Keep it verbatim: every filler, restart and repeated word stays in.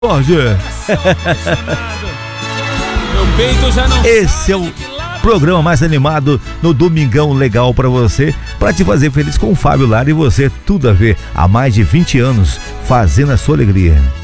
Jorge. Meu peito já não. Esse é o programa mais animado no Domingão Legal pra você, pra te fazer feliz com o Fábio Lara e você, tudo a ver, há mais de vinte anos, fazendo a sua alegria.